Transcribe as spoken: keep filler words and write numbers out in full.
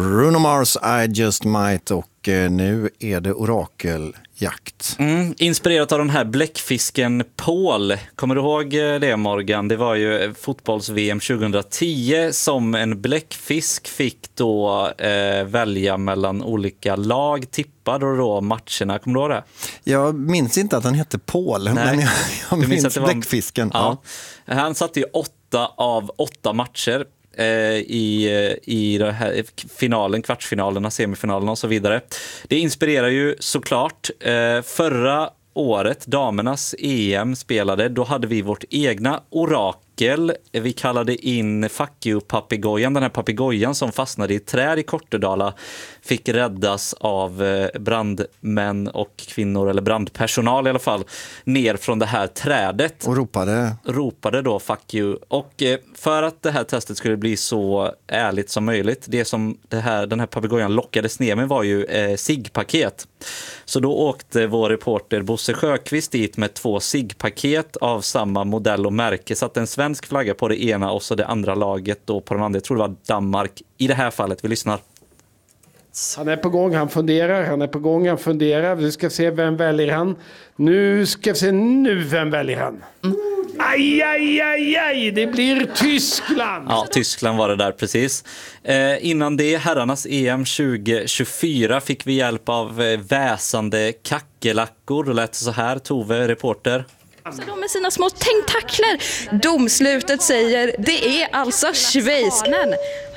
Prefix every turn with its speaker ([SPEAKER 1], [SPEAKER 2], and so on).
[SPEAKER 1] Bruno Mars, I Just Might, och eh, nu är det orakeljakt.
[SPEAKER 2] Mm, inspirerat av den här bläckfisken Paul. Kommer du ihåg det, Morgan? Det var ju fotbolls-V M tjugohundratio som en bläckfisk fick då eh, välja mellan olika lag, tippade och då matcherna. Kommer du ihåg det?
[SPEAKER 1] Jag minns inte att han hette Paul,
[SPEAKER 2] Nej.
[SPEAKER 1] men jag, jag
[SPEAKER 2] Du minns
[SPEAKER 1] minns
[SPEAKER 2] att det var-
[SPEAKER 1] bläckfisken.
[SPEAKER 2] Ja. Han satte ju åtta av åtta matcher eh, i, i det här finalen, kvartsfinalerna, semifinalerna och så vidare. Det inspirerar ju såklart. Eh, förra året, damernas E M spelade, då hade vi vårt egna orakel. Vi kallade in Fuck you-papegojan, den här papegojan som fastnade i ett träd i Kortedala, fick räddas av brandmän och kvinnor, eller brandpersonal i alla fall, ner från det här trädet.
[SPEAKER 1] Och ropade.
[SPEAKER 2] Ropade då fuck you. Och för att det här testet skulle bli så ärligt som möjligt, det som det här, den här papegojan lockades ner med var ju eh, ciggpaket. Så då åkte vår reporter Bosse Sjöqvist dit med två ciggpaket av samma modell och märke. Så att en svensk flagga på det ena och så det andra laget då på den andra. Jag tror det var Danmark i det här fallet. Vi lyssnar.
[SPEAKER 3] Han är på gång, han funderar, han är på gång, han funderar. Vi ska se, vem väljer han? Nu ska vi se, nu vem väljer han? Mm. Aj, aj, aj, aj, det blir Tyskland!
[SPEAKER 2] Ja, Tyskland var det där precis. Eh, innan det, herrarnas E M tjugo tjugofyra, fick vi hjälp av eh, väsande kackelackor. Det lät så här, Tove, reporter.
[SPEAKER 4] Så de med sina små tentakler. Domslutet säger det är alltså Schweiz.